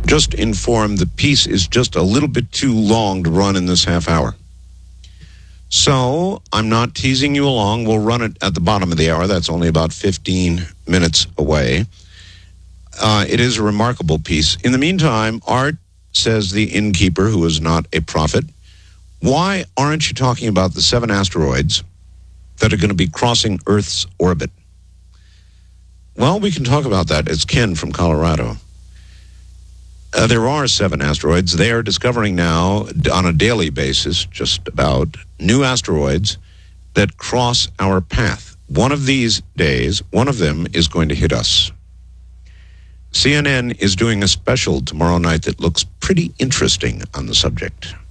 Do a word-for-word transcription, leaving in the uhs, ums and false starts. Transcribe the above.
just informed the piece is just a little bit too long to run in this half hour. So I'm not teasing you along. We'll run it at the bottom of the hour. That's only about fifteen minutes away. Uh, it is a remarkable piece. In the meantime, Art, says the innkeeper, who is not a prophet, why aren't you talking about the seven asteroids that are going to be crossing Earth's orbit? Well, we can talk about that. It's Ken from Colorado. Uh, there are seven asteroids. They are discovering now, on a daily basis, just about, new asteroids that cross our path. One of these days, one of them is going to hit us. C N N is doing a special tomorrow night that looks pretty interesting on the subject.